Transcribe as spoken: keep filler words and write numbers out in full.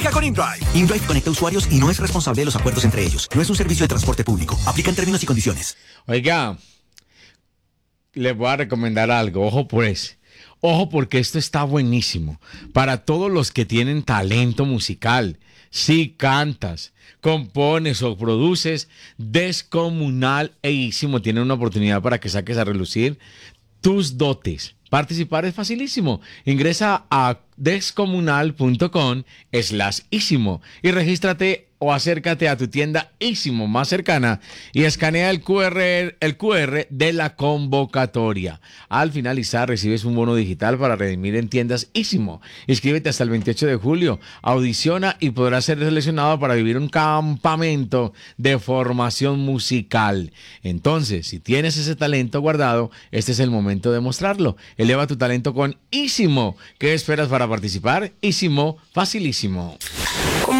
Aplica con InDrive. InDrive conecta usuarios y no es responsable de los acuerdos entre ellos. No es un servicio de transporte público. Aplican términos y condiciones. Oiga, les voy a recomendar algo. Ojo pues. Ojo porque esto está buenísimo. Para todos los que tienen talento musical. Si cantas, compones o produces, Descomunal e Ísimo tienen una oportunidad para que saques a relucir tus dotes. Participar es facilísimo. Ingresa a descomunal.com slash Ísimo y regístrate o acércate a tu tienda Ísimo más cercana y escanea el Q R, el Q R de la convocatoria. Al finalizar recibes un bono digital para redimir en tiendas Ísimo. Inscríbete hasta el veintiocho de julio, audiciona y podrás ser seleccionado para vivir un campamento de formación musical. Entonces, si tienes ese talento guardado, este es el momento de mostrarlo. Eleva tu talento con Ísimo. ¿Qué esperas para participar? Ísimo, facilísimo.